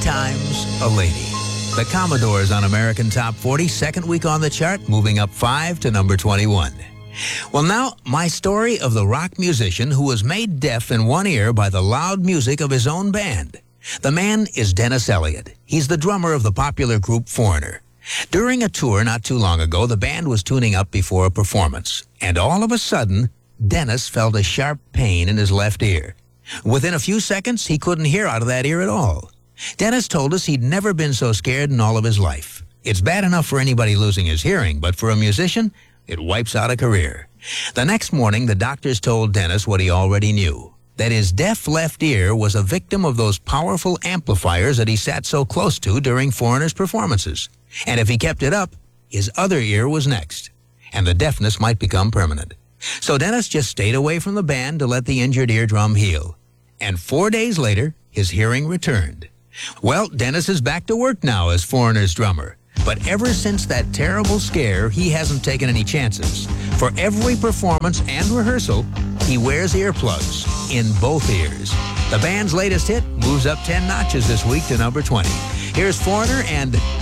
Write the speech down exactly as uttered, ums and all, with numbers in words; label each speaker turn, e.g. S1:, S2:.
S1: times a lady. The Commodores on American Top forty, second week on the chart, moving up five to number twenty-one. Well, now, my story of the rock musician who was made deaf in one ear by the loud music of his own band. The man is Dennis Elliott. He's the drummer of the popular group Foreigner. During a tour not too long ago, the band was tuning up before a performance, and all of a sudden, Dennis felt a sharp pain in his left ear. Within a few seconds, he couldn't hear out of that ear at all. Dennis told us he'd never been so scared in all of his life. It's bad enough for anybody losing his hearing, but for a musician, it wipes out a career. The next morning, the doctors told Dennis what he already knew, that his deaf left ear was a victim of those powerful amplifiers that he sat so close to during Foreigner's performances. And if he kept it up, his other ear was next, and the deafness might become permanent. So Dennis just stayed away from the band to let the injured eardrum heal. And four days later, his hearing returned. Well, Dennis is back to work now as Foreigner's drummer. But ever since that terrible scare, he hasn't taken any chances. For every performance and rehearsal, he wears earplugs in both ears. The band's latest hit moves up ten notches this week to number twenty. Here's Foreigner and